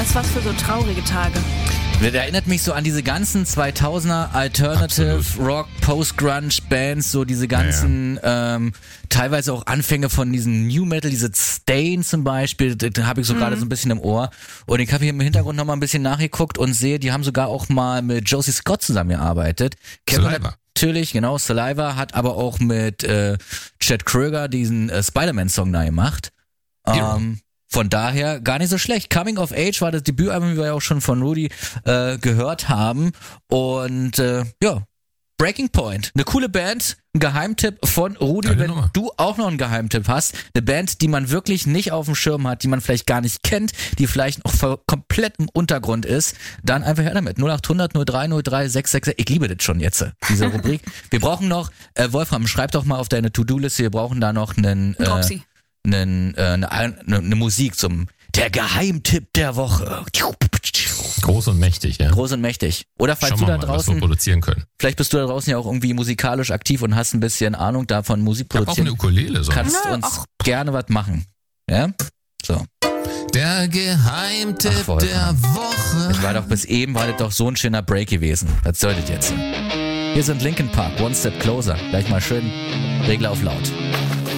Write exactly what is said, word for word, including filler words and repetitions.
Das ist was für so traurige Tage. Das erinnert mich so an diese ganzen zweitausender Alternative Absolut. Rock, Post-Grunge Bands, so diese ganzen, ja. ähm, teilweise auch Anfänge von diesen New Metal, diese Stain zum Beispiel, da habe ich so mhm. gerade so ein bisschen im Ohr. Und ich habe hier im Hintergrund nochmal ein bisschen nachgeguckt und sehe, die haben sogar auch mal mit Josie Scott zusammengearbeitet. Saliva. Natürlich, genau, Saliva hat aber auch mit äh, Chad Kroeger diesen äh, Spider-Man-Song da gemacht. Ähm, Von daher gar nicht so schlecht. Coming of Age war das Debütalbum, wie wir ja auch schon von Rudy äh, gehört haben. Und äh, ja, Breaking Point. Eine coole Band, ein Geheimtipp von Rudy, Geile wenn Nummer. du auch noch einen Geheimtipp hast. Eine Band, die man wirklich nicht auf dem Schirm hat, die man vielleicht gar nicht kennt, die vielleicht noch voll komplett im Untergrund ist, dann einfach her damit. null acht hundert null drei null drei sechs sechs sechs. Ich liebe das schon jetzt, diese Rubrik. Wir brauchen noch, äh, Wolfram, schreib doch mal auf deine To-Do-Liste, wir brauchen da noch einen... Äh, Dropsy. Eine, eine, eine, eine Musik zum der Geheimtipp der Woche. Groß und mächtig, ja. Groß und mächtig. Oder falls Schauen du wir da mal, was wir draußen, produzieren können. vielleicht bist du da draußen ja auch irgendwie musikalisch aktiv und hast ein bisschen Ahnung davon, Musik Ich hab auch eine produzieren. Ukulele, so. Kannst Na, uns ach. gerne was machen. Ja? So. Der Geheimtipp Ach, Wolfram. der Woche. Das war doch bis eben, war das doch so ein schöner Break gewesen. Was soll das jetzt? Hier sind Linkin Park, One Step Closer. Gleich mal schön Regler auf laut.